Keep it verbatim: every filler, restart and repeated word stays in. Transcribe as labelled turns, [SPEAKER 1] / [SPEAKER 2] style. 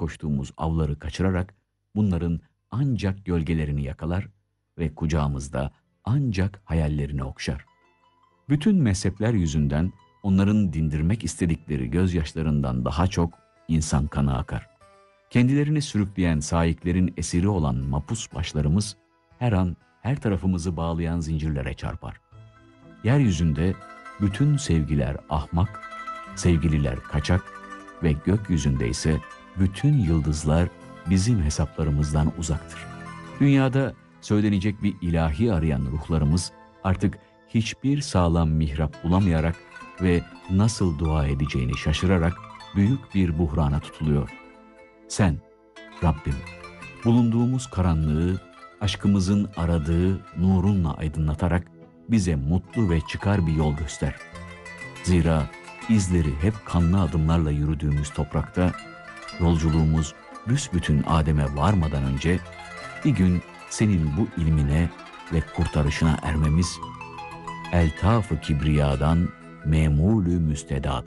[SPEAKER 1] koştuğumuz avları kaçırarak bunların ancak gölgelerini yakalar ve kucağımızda ancak hayallerini okşar. Bütün mezhepler yüzünden onların dindirmek istedikleri gözyaşlarından daha çok insan kanı akar. Kendilerini sürükleyen saiklerin esiri olan mapus başlarımız her an her tarafımızı bağlayan zincirlere çarpar. Yeryüzünde bütün sevgiler ahmak, sevgililer kaçak ve gökyüzünde ise bütün yıldızlar bizim hesaplarımızdan uzaktır. Dünyada söylenecek bir ilahi arayan ruhlarımız artık hiçbir sağlam mihrap bulamayarak ve nasıl dua edeceğini şaşırarak büyük bir buhrana tutuluyor. Sen, Rabbim, bulunduğumuz karanlığı aşkımızın aradığı nurunla aydınlatarak bize mutlu ve çıkar bir yol göster. Zira izleri hep kanlı adımlarla yürüdüğümüz toprakta yolculuğumuz büsbütün Adem'e varmadan önce bir gün senin bu ilmine ve kurtarışına ermemiz eltaf-ı kibriyadan memulü müstedat.